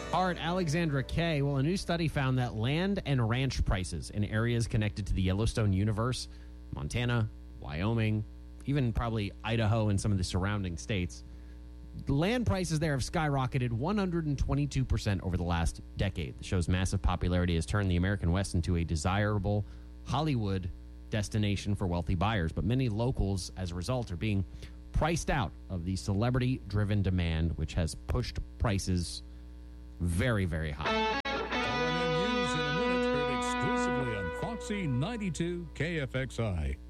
Art, Alexandra K. Well, a new study found that land and ranch prices in areas connected to the Yellowstone universe, Montana, Wyoming, even probably Idaho and some of the surrounding states, the land prices there have skyrocketed 122% over the last decade. The show's massive popularity has turned the American West into a desirable Hollywood destination for wealthy buyers, but many locals, as a result, are being priced out of the celebrity-driven demand, which has pushed prices very, very high. News in a minute, heard exclusively on Foxy 92 KFXI.